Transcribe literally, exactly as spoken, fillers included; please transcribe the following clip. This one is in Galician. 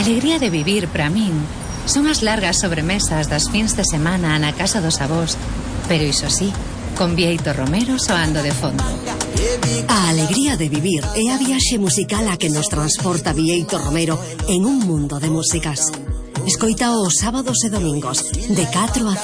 alegría de vivir para min son as largas sobremesas das fins de semana na casa dos avós, pero iso sí, con Bieito Romero soando de fondo. A alegría de vivir é a viaxe musical a que nos transporta Bieito Romero en un mundo de músicas. Escoita os sábados e domingos de catro a